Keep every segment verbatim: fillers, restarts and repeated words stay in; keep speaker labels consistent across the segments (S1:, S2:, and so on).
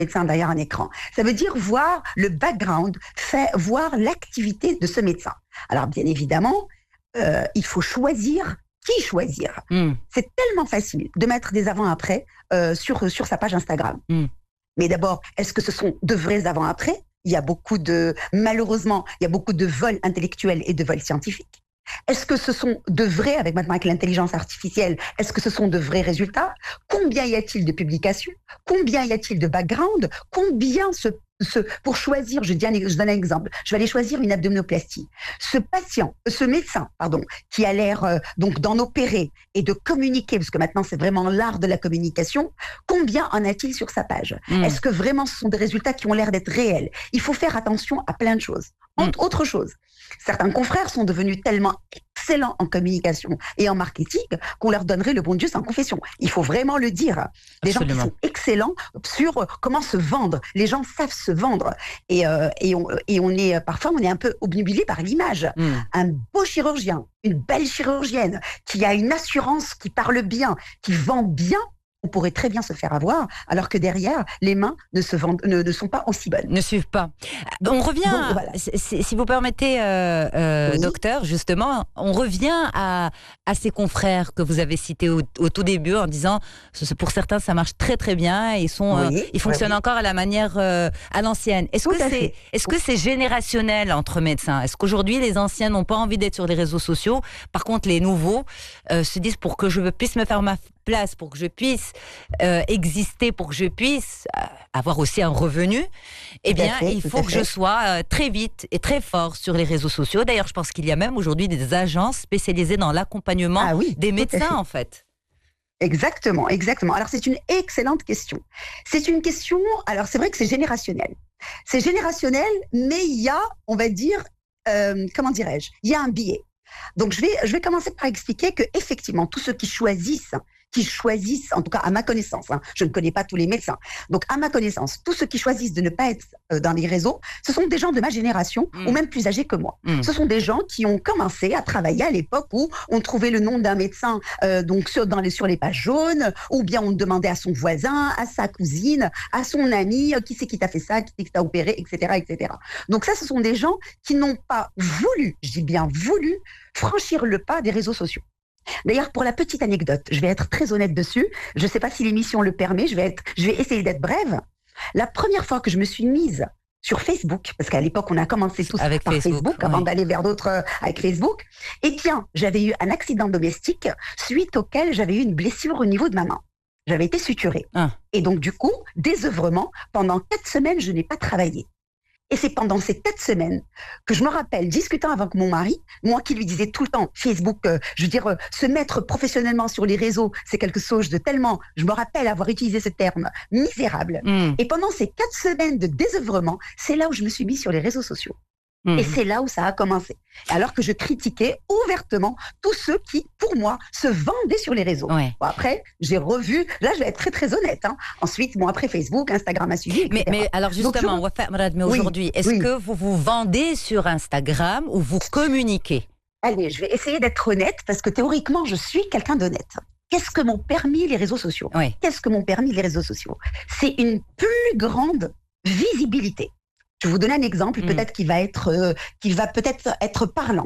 S1: médecin derrière un écran. Ça veut dire voir le background, fait, voir l'activité de ce médecin. Alors, bien évidemment, euh, il faut choisir qui choisir. Mm. C'est tellement facile de mettre des avant-après euh, sur, sur sa page Instagram. Mm. Mais d'abord, est-ce que ce sont de vrais avant-après ? Il y a beaucoup de, malheureusement, il y a beaucoup de vols intellectuels et de vols scientifiques. Est-ce que ce sont de vrais, avec maintenant avec l'intelligence artificielle, est-ce que ce sont de vrais résultats ? Combien y a-t-il de publications ? Combien y a-t-il de background ? Combien se, se, pour choisir, je, dis un, je donne un exemple, je vais aller choisir une abdominoplastie. Ce patient, ce médecin, pardon, qui a l'air euh, donc d'en opérer et de communiquer, parce que maintenant c'est vraiment l'art de la communication, combien en a-t-il sur sa page ? mmh. Est-ce que vraiment ce sont des résultats qui ont l'air d'être réels ? Il faut faire attention à plein de choses. Entre mmh. autres choses, certains confrères sont devenus tellement excellents en communication et en marketing qu'on leur donnerait le bon Dieu sans confession. Il faut vraiment le dire. Des Absolument. gens qui sont excellents sur comment se vendre. Les gens savent se vendre. Et, euh, et, on, et on est, parfois, on est un peu obnubilé par l'image. Mm. Un beau chirurgien, une belle chirurgienne qui a une assurance, qui parle bien, qui vend bien, on pourrait très bien se faire avoir, alors que derrière, les mains ne, se vendent, ne, ne sont pas aussi bonnes.
S2: Ne suivent pas. On revient, Donc, voilà. si, si vous permettez, euh, euh, oui. docteur, justement, on revient à, à ces confrères que vous avez cités au, au tout début en disant, pour certains, ça marche très très bien, ils, sont, oui, euh, ils fonctionnent oui. encore à la manière, euh, à l'ancienne. Est-ce que, c'est, est-ce que c'est générationnel entre médecins ? Est-ce qu'aujourd'hui, les anciens n'ont pas envie d'être sur les réseaux sociaux ? Par contre, les nouveaux euh, se disent, pour que je puisse me faire ma place, pour que je puisse euh, exister, pour que je puisse euh, avoir aussi un revenu, eh bien, fait, il faut que je sois euh, très vite et très fort sur les réseaux sociaux. D'ailleurs, je pense qu'il y a même aujourd'hui des agences spécialisées dans l'accompagnement ah oui, des médecins, fait. en fait.
S1: Exactement, exactement. Alors, c'est une excellente question. C'est une question, alors c'est vrai que c'est générationnel. C'est générationnel, mais il y a, on va dire, euh, comment dirais-je, il y a un biais. Donc, je vais, je vais commencer par expliquer que, effectivement, tous ceux qui choisissent qui choisissent, en tout cas à ma connaissance, hein, je ne connais pas tous les médecins, donc à ma connaissance, tous ceux qui choisissent de ne pas être euh, dans les réseaux, ce sont des gens de ma génération mmh. ou même plus âgés que moi. Mmh. Ce sont des gens qui ont commencé à travailler à l'époque où on trouvait le nom d'un médecin euh, donc sur, dans les, sur les pages jaunes, ou bien on demandait à son voisin, à sa cousine, à son ami, euh, qui c'est qui t'a fait ça, qui c'est qui t'a opéré, et cetera, et cetera. Donc ça, ce sont des gens qui n'ont pas voulu, je dis bien voulu, franchir le pas des réseaux sociaux. D'ailleurs, pour la petite anecdote, je vais être très honnête dessus. Je ne sais pas si l'émission le permet. Je vais, être, je vais essayer d'être brève. La première fois que je me suis mise sur Facebook, parce qu'à l'époque, on a commencé tous avec par Facebook, Facebook avant oui. d'aller vers d'autres euh, avec Facebook. Et bien, j'avais eu un accident domestique suite auquel j'avais eu une blessure au niveau de ma main. J'avais été suturée. Ah. Et donc, du coup, désœuvrement, pendant quatre semaines, je n'ai pas travaillé. Et c'est pendant ces quatre semaines que je me rappelle, discutant avec mon mari, moi qui lui disais tout le temps, Facebook, euh, je veux dire, euh, se mettre professionnellement sur les réseaux, c'est quelque chose de tellement, je me rappelle avoir utilisé ce terme, misérable. Mm. Et pendant ces quatre semaines de désœuvrement, c'est là où je me suis mise sur les réseaux sociaux. Mmh. Et c'est là où ça a commencé. Alors que je critiquais ouvertement tous ceux qui, pour moi, se vendaient sur les réseaux. Ouais. Bon, après, j'ai revu, là je vais être très très honnête. Hein. Ensuite, bon, après Facebook, Instagram a suivi, et cetera.
S2: Mais, mais alors justement, Donc, je... Marad, mais aujourd'hui, oui, est-ce oui. que vous vous vendez sur Instagram ou vous communiquez ?
S1: Allez, je vais essayer d'être honnête parce que théoriquement, je suis quelqu'un d'honnête. Qu'est-ce que m'ont permis les réseaux sociaux ? ouais. Qu'est-ce que m'ont permis les réseaux sociaux ? C'est une plus grande visibilité. Je vais vous donner un exemple, mmh. peut-être qui va être, euh, qui va peut-être être parlant.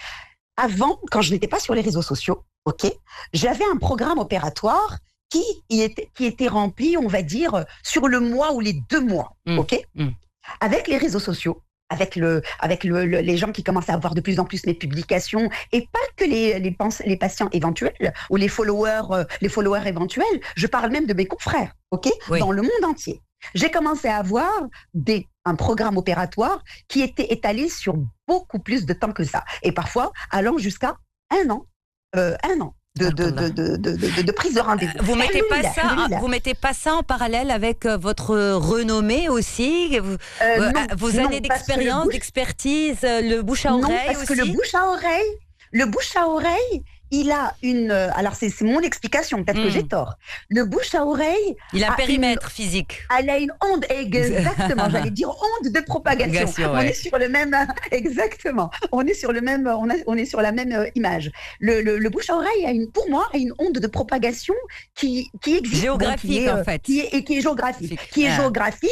S1: Avant, quand je n'étais pas sur les réseaux sociaux, ok, j'avais un programme opératoire qui, y était, qui était rempli, on va dire, sur le mois ou les deux mois, mmh. ok. Mmh. Avec les réseaux sociaux, avec le, avec le, le, les gens qui commencent à voir de plus en plus mes publications, et pas que les, les, les patients éventuels ou les followers, euh, les followers éventuels. Je parle même de mes confrères, ok, oui. dans le monde entier. J'ai commencé à avoir des, un programme opératoire qui était étalé sur beaucoup plus de temps que ça. Et parfois, allant jusqu'à un an. Euh, un an. De, de, de, de, de, de, de prise de rendez-vous.
S2: Vous mettez pas ça, vous mettez pas ça en parallèle avec votre renommée aussi, vous, euh, non, vos non, années d'expérience, d'expertise, le bouche à oreille
S1: non, parce
S2: aussi.
S1: que le bouche à oreille, le bouche à oreille. Il a une... Alors, c'est, c'est mon explication, peut-être mmh. que j'ai tort. Le bouche à oreille...
S2: Il a un périmètre
S1: une,
S2: physique.
S1: Elle a une onde, exactement. J'allais dire onde de propagation. On ouais. est sur le même... Exactement. On est sur, le même, on, a, on est sur la même euh, image. Le, le, le bouche à oreille, a une, pour moi, a une onde de propagation qui, qui existe.
S2: Géographique,
S1: donc, qui est,
S2: en fait.
S1: Qui est, et qui est géographique. Qui est ah. géographique.